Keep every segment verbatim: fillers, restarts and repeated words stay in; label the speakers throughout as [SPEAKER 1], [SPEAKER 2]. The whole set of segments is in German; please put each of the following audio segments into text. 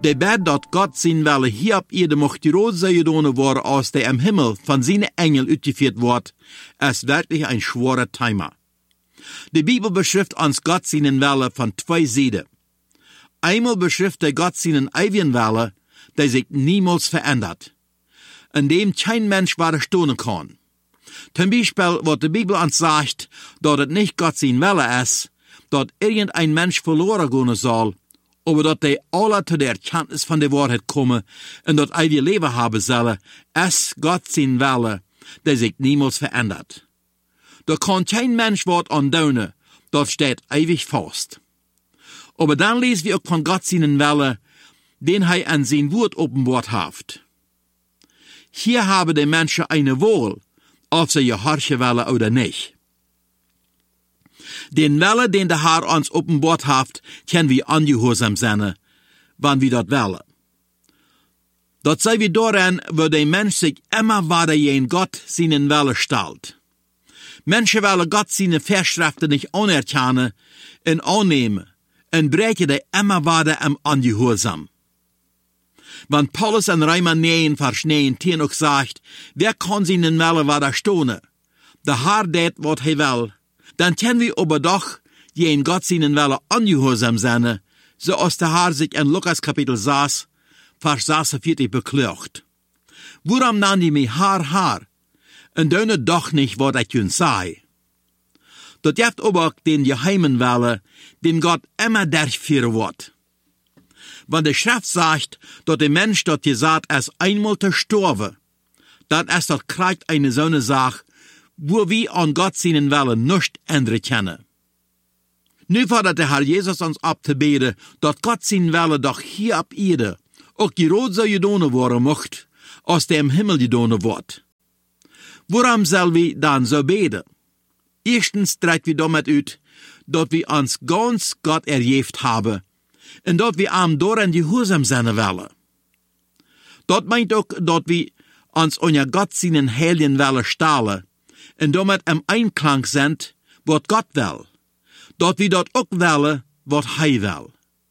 [SPEAKER 1] De bed dat Gott zijn welle hier op Erde mocht die rood zou gedaan worden als der im Himmel von seinen Engel uitgeführt wordt, ist wirklich ein schwerer Thema. Die Bibel beschrift uns Gott seinen Welle von zwei Seiten. Einmal beschrift der Gott seinen ewigen Welle, der sich niemals verändert, in dem kein Mensch widerstehen kann. Zum Beispiel, was die Bibel uns sagt, dass es nicht Gott sein Wille ist, dass irgendein Mensch verloren gehen soll, aber dass die alle zu der Erkenntnis von der Wahrheit kommen und das ewige Leben haben sollen, ist Gott sein Wille, der sich niemals verändert. Da kann kein Mensch was andaunen, das steht ewig fest. Aber dann lesen wir auch von Gott seinen Wille, den er an sein Wort offenbart hat. Hier haben die Menschen eine Wahl, ob sie gehorchen wollen oder nicht. Den Wille, den der Herr uns offenbart hat, können wir ungehorsam sein, wann wir das wollen. Das sei wie daran, wo der Mensch sich immer weiter in Gott seinen Wille stellt. Menschen wollen Gott seine Vorschriften nicht anerkennen und annehmen und brechen die immer weiter am Ungehorsam. Wenn Paulus in Römer neun, Vers neunzehn auch sagt, wer kann seinen Wille widerstehen? Der Herr tät, was er will. Dann können wir aber doch, die in Gott seinen Wille ungehorsam sein, so als der Herr sich in Lukas Kapitel sechs, Vers sechsundvierzig beklagt. Warum nannt ihr mich Herr, Herr, und döne doch nicht, was ich ihnen sei? Dort gibt aber auch den geheimen Wille, den Gott immer durchführen wird. Wenn die Schrift sagt, dass der Mensch dort gesagt ist, einmal zu sterben, dann ist das kriegt eine so eine Sache, wo wir an Gott seinen Wille nicht ändern können. Nu fordert der Herr Jesus uns abzubeten, dass Gott seinen Wille doch hier ab Erde auch gerade so gedonen worden mocht, als der im Himmel gedonen wird. Warum sollen wir dann so beten? Erstens trägt wir damit uit, dass wir uns ganz Gott erjeft haben, und dass wir am doren gehorsam sein wollen. Das meint auch, dass wir uns unter Gott seinen heiligen Wille stellen, und damit im Einklang sind, was Gott will. Dass wir dort auch wollen, was er will.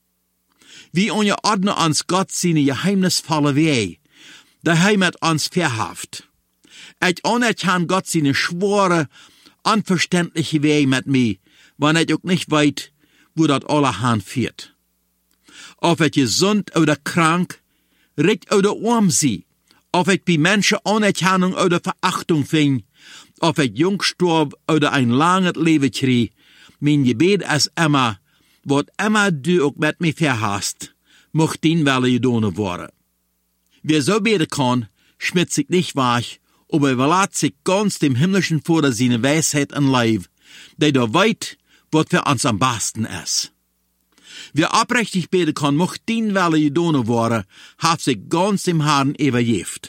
[SPEAKER 1] Wir unterordnen uns Gott seine geheimnisvolle Wege, der er mit uns verhaft. Ich anerkenne Gott seine schwere, unverständliche Wege mit mir, wenn ich auch nicht weiß, wo das allerhand führt. Ob ich gesund oder krank, reich oder arm sie, ob ich bei Menschen Anerkennung oder Verachtung fing, ob ich jung starb oder ein langes Leben krieg, mein Gebet ist immer, was immer du auch mit mir verhast, mocht den Wille gedonen worden. Wer so beten kann, schmiert sich nicht weich, aber überlässt sich ganz dem himmlischen Vater seine Weisheit und Leib, der da weit, was für uns am besten ist. Wer abrechtig beten kann, mocht den Wille gedonen worden, hat sich ganz dem Herrn übergeben.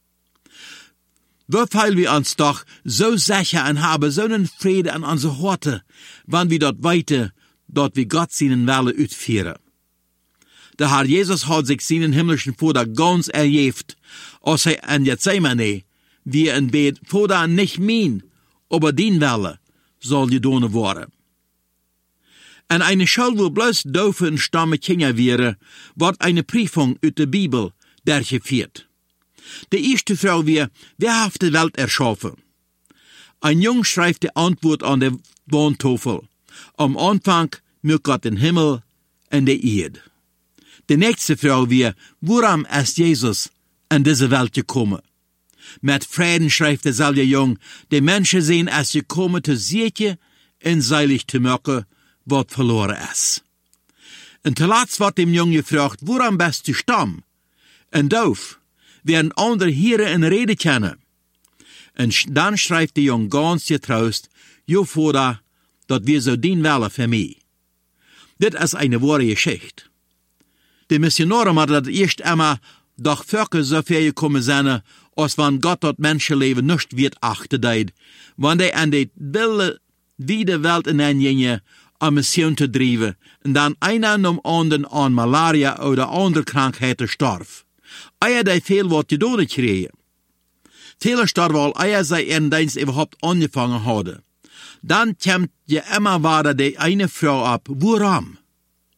[SPEAKER 1] Wofür wir uns doch so sicher und haben so einen Frieden an unsere Horte, wann wir dort weiter, dort wir Gott seinen Wille utführen. Der Herr Jesus hat sich seinen himmlischen Vater ganz erjebt, als er in Gethsemane, wie er in Bet, Vater nicht mein, aber den Wille soll gedonen worden. En eine Schuld, wo bloß doofe und stamme Kinder wäre, wird eine Prüfung uit der Bibel durchgeführt. Die erste Frage wäre, wer hat die Welt erschaffen? Ein Jung schreibt die Antwort an der Wandtafel. Am Anfang mögt Gott den Himmel und die Erde. Die nächste Frage wäre, warum ist Jesus in diese Welt gekommen? Mit Frieden schreibt derselbe Jung, die Menschen sehen es gekommen, zu sicher und seilig zu machen, was verloren ist. Und zuletzt wird dem Jungen gefragt, warum bist du stumm? Und doof, während andere Hieren in Rede kennen. Und dann schreibt der Junge ganz getrost, jo Vater, dat wir so dienen wollen für mich. Das ist eine wahre Geschichte. Die Missionare haben das erst einmal doch Völker so viel gekommen sind, als wenn Gott das Menschenleben nicht wird achten deit, wenn die an die wilde, weite Welt hineingingen, um Mission zu treiben, und dann einer um anderen an Malaria oder andere Krankheiten starb. Eier die viel was zu tun kriegen. Viele starben, weil eier sie ihren Dienst überhaupt angefangen hadden. Dann kommt je immer weiter die eine Frau ab, warum?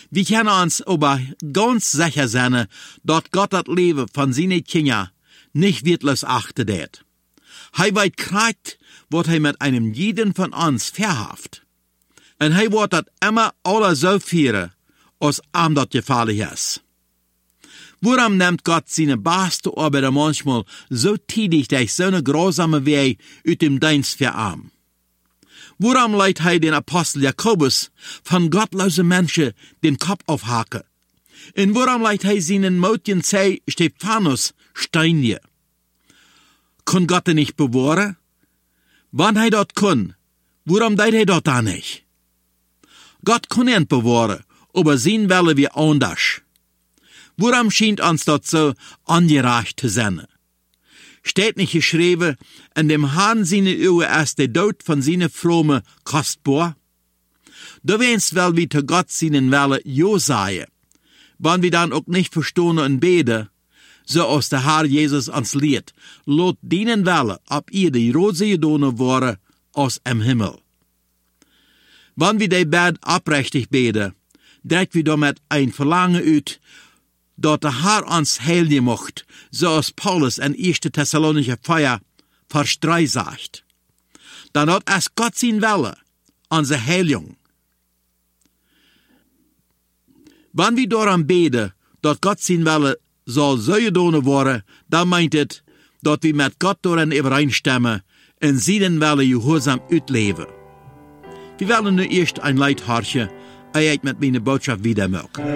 [SPEAKER 1] Wir können uns aber ganz sicher sein, dass Gott das Leben von seinen Kindern nicht wertlos achtet. Er weiß kriegt, was er mit einem jeden von uns verhaft. Und er wird das immer alle so führen, als ihm das gefallen ist. Warum nimmt Gott seine beste Arbeiter manchmal so tätig durch so eine grausame Weg aus dem Dienst für ihn? Warum leiht er den Apostel Jakobus von gottlosen Menschen den Kopf aufhaken? Und warum leiht er seinen Mädchen sei Stephanus steinigen? Kann Gott ihn nicht bewahren? Wann er dort kann, warum tut er dort da nicht? Gott kann ihn bewahren, aber sehen wollen wir anders. Warum scheint uns das so angereicht zu sein? Steht nicht geschrieben, in dem Herrn seine Augen ist der Tod von seinen Frommen kostbar? Da wenn's wel wie zu Gott seinen Welle Jo sagen, wenn wir dann auch nicht verstehen und beten, so als der Herr Jesus uns lehrt, lot dienen Welle, ob ihr die Rose gedonen worden, aus im Himmel. Wenn wir die Bett abrechtig beten, dreht wir damit ein Verlangen ut, dat der Herr uns heil gemacht, so als Paulus in erster Thessalonicher Feier Vers drei sagt. Dann hat es Gott sein Wille, unsere Heilung. Wenn wir daran beten, dass Gott sein Wille soll so gedonen worden, dann meint es, dass wir mit Gott darin übereinstimmen, in seinen Wille gehorsam utleben. Wir wollen nu erst ein Lied horchen, ehe ich mit meiner Botschaft wieder mag.